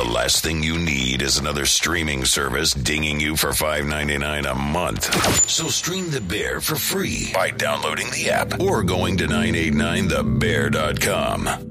the last thing you need is another streaming service dinging you for $5.99 a month. So stream The Bear for free by downloading the app or going to 989thebear.com.